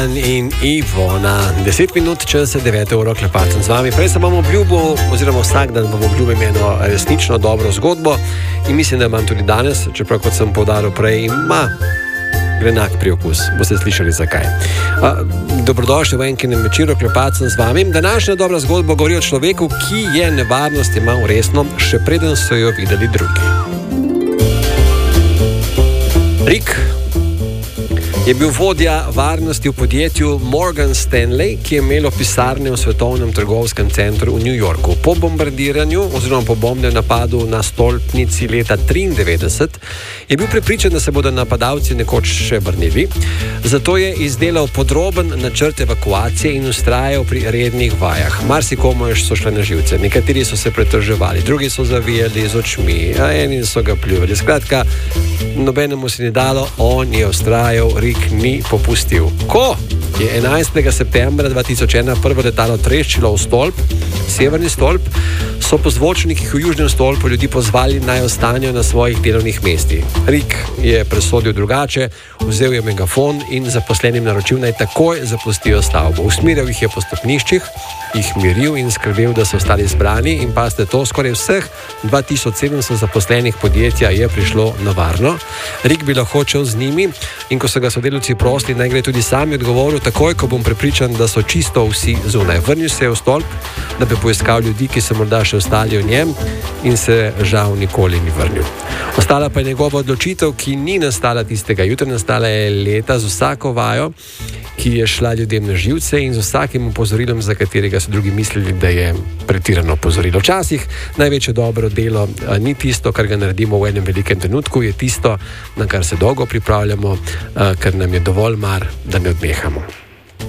In Ivo na 10 minut čez 9 uro klepacem z vami. Prej sem vam obljubil, oziroma vsak dan vam obljubim eno resnično dobro zgodbo in mislim, da imam tudi danes, čeprav kot sem poudaril prej, ima grenak priokus. Boste slišali zakaj. Dobrodošli v enkinem večeru klepacem z vami. Današnja dobra zgodba govori o človeku, ki je nevarnost imel resno, še preden so jo videli drugi. Rick je bil vodja varnosti v podjetju Morgan Stanley, ki je imelo pisarne v svetovnem trgovskem centru v New Yorku. Po bombardiranju oziroma po bombnem napadu na stolpnici leta 1993 je bil prepričan, da se bodo napadalci nekoč še vrnili. Zato je izdelal podroben načrt evakuacije in vztrajal pri rednih vajah. Marsikomu so šle na živce. Nekateri so se pretoževali, drugi so zavijali z očmi, a eni so ga pljuvali. Skratka, nobenemu se ni dalo, on je vztrajal, Rick ni popustil. Ko je 11. septembra 2001 prvo letalo treščilo v stolp, severni stolp, so po zvočnikih v južnem stolpu ljudi pozvali naj ostanejo na svojih delovnih mestih. Rick je presodil drugače, vzel je megafon in zaposlenim naročil naj takoj zapustijo stavbo. Usmerjal jih je po stopniščih, jih miril in skrbel, da so ostali zbrani in pazite to, skoraj vseh 2700 zaposlenih podjetja je prišlo na varno. Rick bi lahko odšel z njimi in ko so ga sodelavci prosili, naj gre tudi sami, odgovoril, takoj, ko bom prepričan, da so čisto vsi zunaj. Vrnil se je v stolp, da bi poiskal ljudi, ki so morda še ostali v njem in se žal nikoli ni vrnil. Ostala pa je njegova odločitev, ki ni nastala tistega jutra, nastala je leta z vsako vajo, ki je šla ljudem na živce in z vsakim opozorilom, za katerega so drugi mislili, da je pretirano opozorilo. Včasih največje dobro delo ni tisto, kar ga naredimo v enem velikem trenutku, je tisto, na kar se dolgo pripravljamo, ker nam je dovolj mar, da ne odnehamo.